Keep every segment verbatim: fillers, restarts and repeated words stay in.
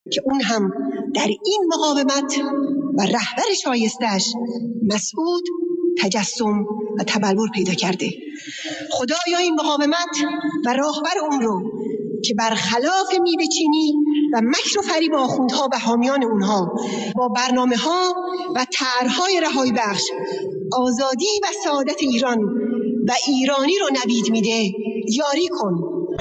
که اون هم در این مقاومت و رهبر شایستش مسعود تجسم و تبلور پیدا کرده. خدایا این مقاومت و راهبر اون رو که برخلاف میوه چینی و مکر و فریب آخوندها و حامیان اونها با برنامه ها و طرحهای رهایی بخش آزادی و سعادت ایران و ایرانی رو نوید میده یاری کن.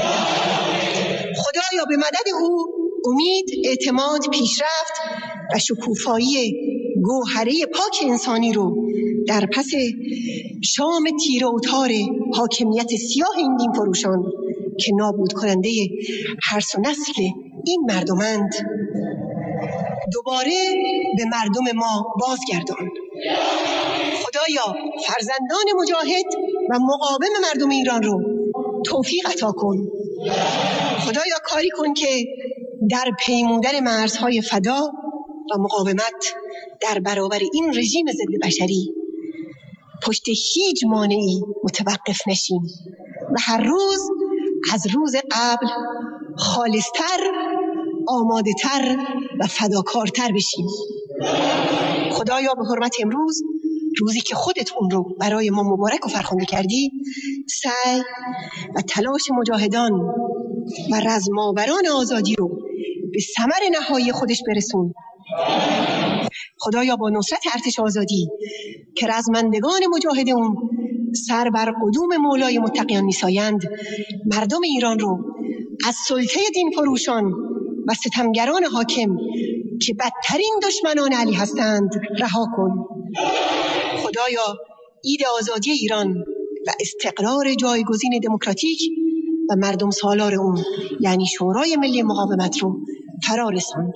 خدایا به مدد او امید، اعتماد، پیشرفت و شکوفایی گوهره پاک انسانی رو در پس شام تیر و تار حاکمیت سیاه این دین فروشان که نابود کننده هر سو نسل این مردمند دوباره به مردم ما بازگردان. خدایا فرزندان مجاهد و مقاوم مردم ایران رو توفیق عطا کن. خدایا کاری کن که در پیمودن مرزهای فدا و مقاومت در برابر این رژیم ضد بشری پشت هیچ مانعی متوقف نشیم و هر روز از روز قبل خالصتر، آماده‌تر و فداکارتر بشیم. خدایا به حرمت امروز، روزی که خودت اون رو برای ما مبارک و فرخنده کردی، سعی و تلاش مجاهدان و رزماوران آزادی رو به ثمر نهایی خودش برسون. خدایا با نصرت ارتش آزادی که رزمندگان مجاهد اون سر بر قدوم مولای متقیان میسایند، مردم ایران رو از سلطه دین فروشان و ستمگران حاکم که بدترین دشمنان علی هستند رها کن. خدایا عید آزادی ایران و استقرار جایگزین دموکراتیک و مردم سالار اون یعنی شورای ملی مقاومت رو فرا رسان.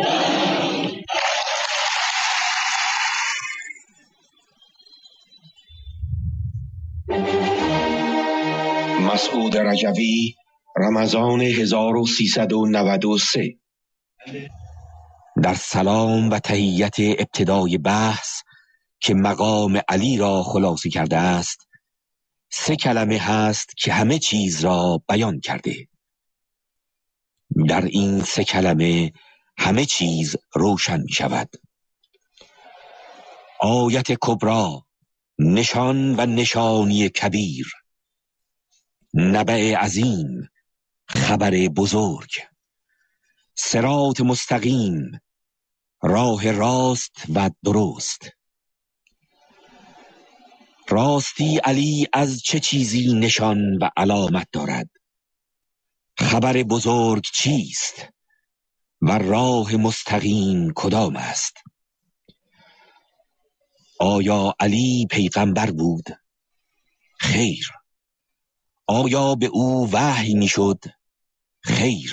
مسعود رجوی، رمضان هزار و سیصد و نود و سه. در سلام و تحیت ابتدای بحث که مقام علی را خلاصه کرده است، سه کلمه هست که همه چیز را بیان کرده. در این سه کلمه همه چیز روشن می شود. آیت کبرا، نشان و نشانی کبیر، نبأ عظیم، خبر بزرگ، صراط مستقیم، راه راست و درست. راستی علی از چه چیزی نشان و علامت دارد؟ خبر بزرگ چیست؟ و راه مستقیم کدام است؟ آیا علی پیغمبر بود؟ خیر. آیا به او وحی می شد؟ خیر.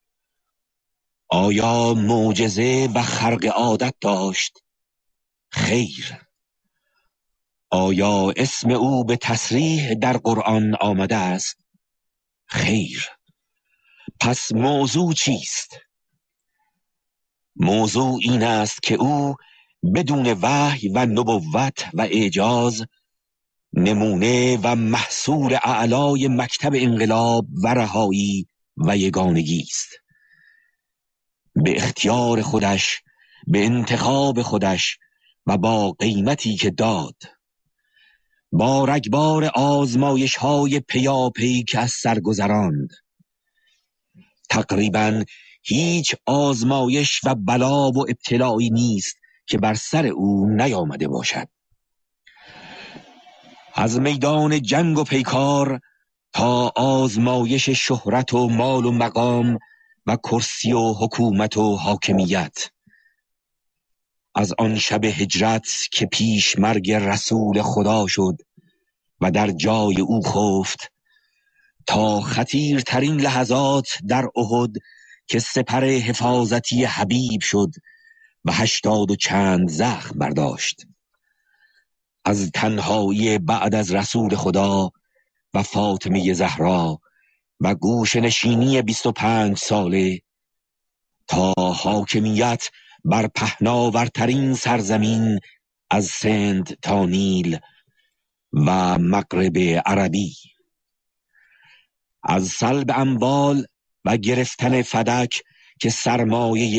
آیا معجزه و خرق عادت داشت؟ خیر. آیا اسم او به تصریح در قرآن آمده است؟ خیر. پس موضوع چیست؟ موضوع این است که او بدون وحی و نبوت و اعجاز نمونه و محصول اعلای مکتب انقلاب و رهایی و یگانگی است. به اختیار خودش، به انتخاب خودش و با قیمتی که داد، با رگبار آزمایش های پیاپی که از سر گذراند. تقریباً هیچ آزمایش و بلا و ابتلایی نیست که بر سر او نیامده باشد. از میدان جنگ و پیکار تا آزمایش شهرت و مال و مقام و کرسی و حکومت و حاکمیت. از آن شب هجرت که پیش مرگ رسول خدا شد و در جای او خفت، تا خطیرترین لحظات در احد که سپر حفاظتی حبیب شد و هشتاد و چند زخم برداشت. از تنهایی بعد از رسول خدا و فاطمه زهرا و گوش نشینی بیست و پنج ساله تا حاکمیت بر پهناورترین سرزمین از سند تا نیل و مغرب عربی. از سلب اموال و گرفتن فدک که سرمایه